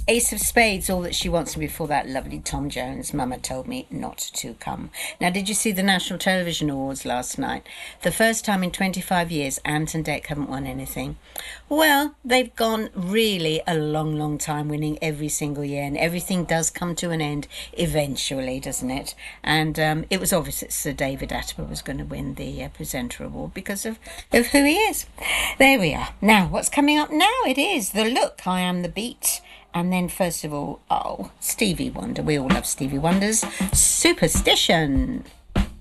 Ace of Spades, all that she wants before that lovely Tom Jones. Mama told me not to come. Now, did you see the National Television Awards last night? The first time in 25 years, Ant and Dec haven't won anything. Well, they've gone really a long, long time winning every single year, and everything does come to an end eventually, doesn't it? And it was obvious that Sir David Attenborough was going to win the presenter award because of who he is. There we are. Now, what's coming up now? It is The Look, I Am the Beat. And then, first of all, Stevie Wonder. We all love Stevie Wonder's Superstition.